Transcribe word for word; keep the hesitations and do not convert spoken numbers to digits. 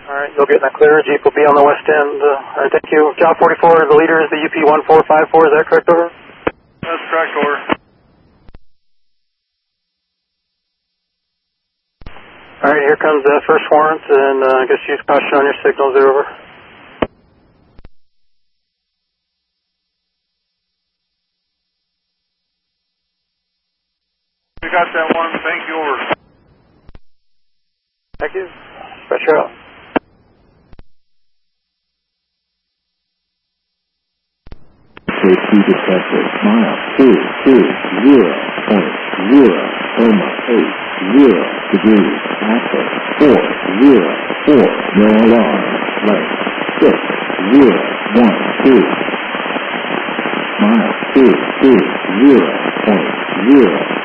All right, you'll get that clear. Jeep will be on the west end. Uh, all right, thank you. Job forty-four, the leader is the U P one four five four. Is that correct, over? That's correct, over. All right, here comes the first warrant, and uh, I guess use caution on your signals, over. We got that one. Thank you, over. Thank you. Pressure out. Safety detected. Mile two two zero point zero Coma eight zero degrees. Access four zero four. No alarm. Length six zero one two. Mile two two zero point zero.